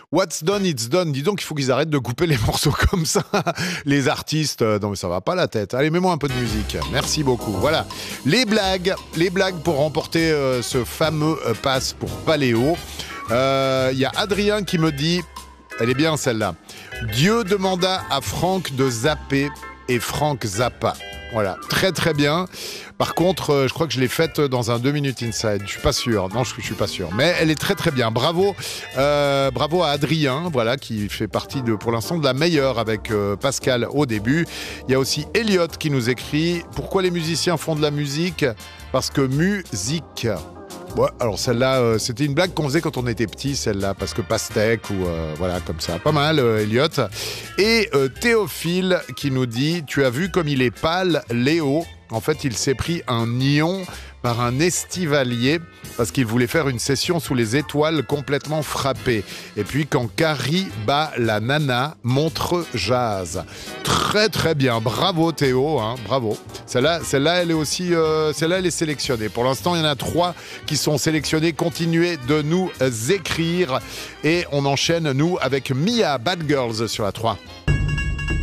What's done, it's done. Dis donc, il faut qu'ils arrêtent de couper les morceaux comme ça. Les artistes, non mais ça va pas la tête. Allez, mets-moi un peu de musique. Merci beaucoup. Voilà. Les blagues pour remporter ce fameux pass pour Paléo. Il y a Adrien qui me dit, elle est bien celle-là. Dieu demanda à Franck de zapper et Franck zappa. Voilà, très très bien. Par contre, je crois que je l'ai faite dans un 2 minutes inside. Je suis pas sûr. Non, je suis pas sûr. Mais elle est très très bien. Bravo, bravo à Adrien, voilà, qui fait partie pour l'instant de la meilleure avec Pascal au début. Il y a aussi Elliot qui nous écrit: pourquoi les musiciens font de la musique? Parce que musique. Ouais, alors celle-là, c'était une blague qu'on faisait quand on était petit, celle-là, parce que pastèque ou voilà, comme ça. Pas mal, Elliot. Et Théophile qui nous dit: tu as vu comme il est pâle, Léo? En fait, il s'est pris un nion par un estivalier parce qu'il voulait faire une session sous les étoiles complètement frappées. Et puis quand Carrie bat la nana, montre jazz. Très très bien, bravo Théo, hein, bravo. Celle-là, elle est aussi, celle-là, elle est sélectionnée. Pour l'instant, il y en a 3 qui sont sélectionnés. Continuez de nous écrire et on enchaîne nous avec Mia Bad Girls sur la 3.